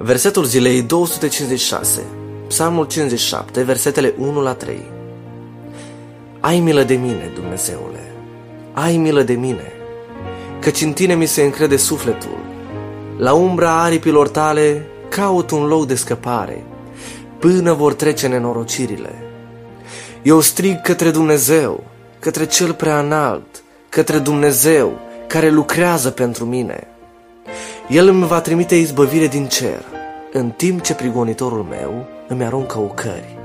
Versetul zilei 256, Psalmul 57, versetele 1-3. Ai milă de mine, Dumnezeule, ai milă de mine, căci în tine mi se încrede sufletul. La umbra aripilor tale caut un loc de scăpare, până vor trece nenorocirile. Eu strig către Dumnezeu, către Cel Preaînalt, către Dumnezeu care lucrează pentru mine. El îmi va trimite izbăvire din cer, în timp ce prigonitorul meu îmi aruncă ocări.